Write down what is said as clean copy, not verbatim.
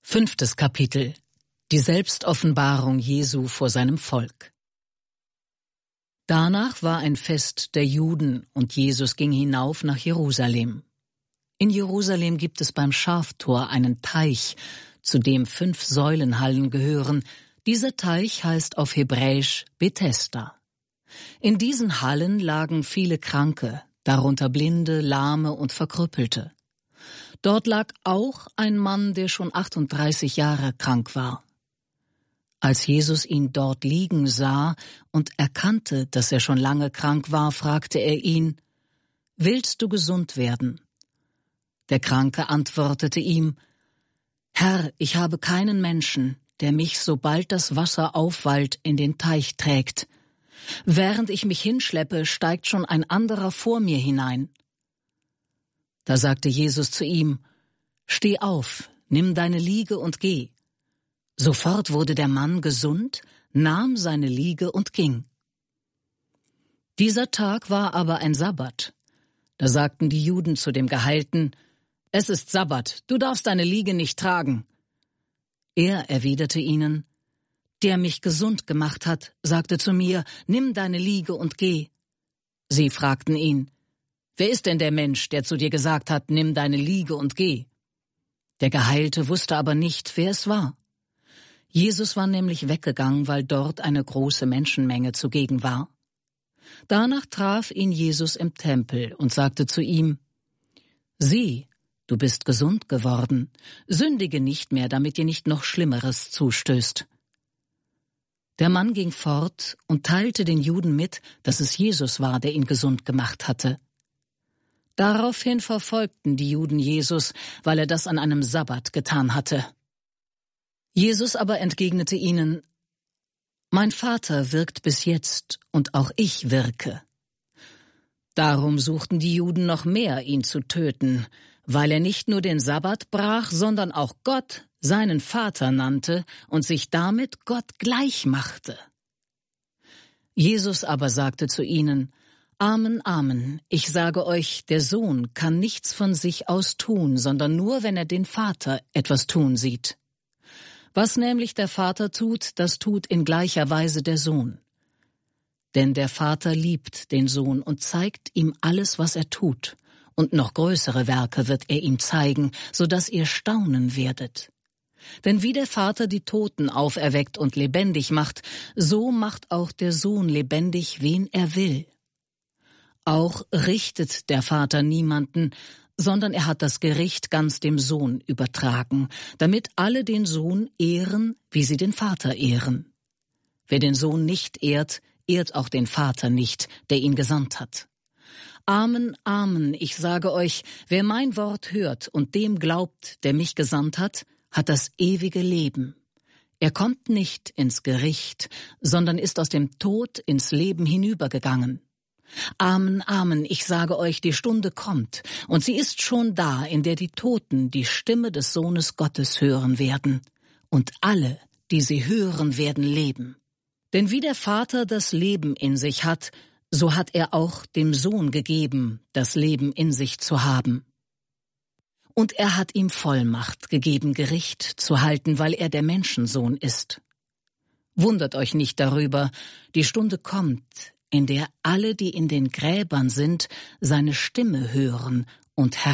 5. Kapitel. Die Selbstoffenbarung Jesu vor seinem Volk. Danach war ein Fest der Juden und Jesus ging hinauf nach Jerusalem. In Jerusalem gibt es beim Schaftor einen Teich, zu dem 5 Säulenhallen gehören. Dieser Teich heißt auf Hebräisch Bethesda. In diesen Hallen lagen viele Kranke, darunter Blinde, Lahme und Verkrüppelte. Dort lag auch ein Mann, der schon 38 Jahre krank war. Als Jesus ihn dort liegen sah und erkannte, dass er schon lange krank war, fragte er ihn: »Willst du gesund werden?« Der Kranke antwortete ihm: »Herr, ich habe keinen Menschen, der mich, sobald das Wasser aufwallt, in den Teich trägt. Während ich mich hinschleppe, steigt schon ein anderer vor mir hinein.« Da sagte Jesus zu ihm: »Steh auf, nimm deine Liege und geh.« Sofort wurde der Mann gesund, nahm seine Liege und ging. Dieser Tag war aber ein Sabbat. Da sagten die Juden zu dem Geheilten: »Es ist Sabbat, du darfst deine Liege nicht tragen.« Er erwiderte ihnen: »Der mich gesund gemacht hat, sagte zu mir: Nimm deine Liege und geh.« Sie fragten ihn: »Wer ist denn der Mensch, der zu dir gesagt hat, nimm deine Liege und geh?« Der Geheilte wusste aber nicht, wer es war. Jesus war nämlich weggegangen, weil dort eine große Menschenmenge zugegen war. Danach traf ihn Jesus im Tempel und sagte zu ihm: »Sieh, du bist gesund geworden. Sündige nicht mehr, damit dir nicht noch Schlimmeres zustößt.« Der Mann ging fort und teilte den Juden mit, dass es Jesus war, der ihn gesund gemacht hatte. Daraufhin verfolgten die Juden Jesus, weil er das an einem Sabbat getan hatte. Jesus aber entgegnete ihnen: »Mein Vater wirkt bis jetzt, und auch ich wirke.« Darum suchten die Juden noch mehr, ihn zu töten, weil er nicht nur den Sabbat brach, sondern auch Gott seinen Vater nannte und sich damit Gott gleich machte. Jesus aber sagte zu ihnen: »Amen, Amen, ich sage euch, der Sohn kann nichts von sich aus tun, sondern nur, wenn er den Vater etwas tun sieht. Was nämlich der Vater tut, das tut in gleicher Weise der Sohn. Denn der Vater liebt den Sohn und zeigt ihm alles, was er tut, und noch größere Werke wird er ihm zeigen, so dass ihr staunen werdet. Denn wie der Vater die Toten auferweckt und lebendig macht, so macht auch der Sohn lebendig, wen er will. Auch richtet der Vater niemanden, sondern er hat das Gericht ganz dem Sohn übertragen, damit alle den Sohn ehren, wie sie den Vater ehren. Wer den Sohn nicht ehrt, ehrt auch den Vater nicht, der ihn gesandt hat. Amen, Amen, ich sage euch, wer mein Wort hört und dem glaubt, der mich gesandt hat, hat das ewige Leben. Er kommt nicht ins Gericht, sondern ist aus dem Tod ins Leben hinübergegangen. Amen, Amen, ich sage euch, die Stunde kommt, und sie ist schon da, in der die Toten die Stimme des Sohnes Gottes hören werden, und alle, die sie hören, werden leben. Denn wie der Vater das Leben in sich hat, so hat er auch dem Sohn gegeben, das Leben in sich zu haben. Und er hat ihm Vollmacht gegeben, Gericht zu halten, weil er der Menschensohn ist. Wundert euch nicht darüber, die Stunde kommt, in der alle, die in den Gräbern sind, seine Stimme hören und